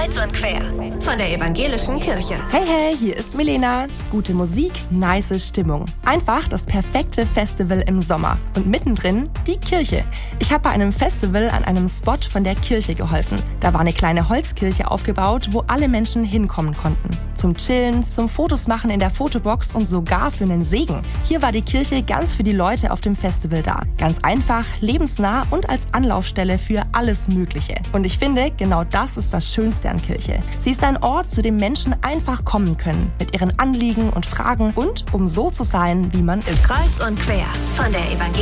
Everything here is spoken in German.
Kreuz und quer von der Evangelischen Kirche. Hey, hier ist Milena. Gute Musik, nice Stimmung. Einfach das perfekte Festival im Sommer. Und mittendrin die Kirche. Ich habe bei einem Festival an einem Spot von der Kirche geholfen. Da war eine kleine Holzkirche aufgebaut, wo alle Menschen hinkommen konnten. Zum Chillen, zum Fotos machen in der Fotobox und sogar für einen Segen. Hier war die Kirche ganz für die Leute auf dem Festival da. Ganz einfach, lebensnah und als Anlaufstelle für alles Mögliche. Und ich finde, genau das ist das Schönste an Kirche. Sie ist ein Ort, zu dem Menschen einfach kommen können, mit ihren Anliegen und Fragen und um so zu sein, wie man ist. Kreuz und quer von der Evangelischen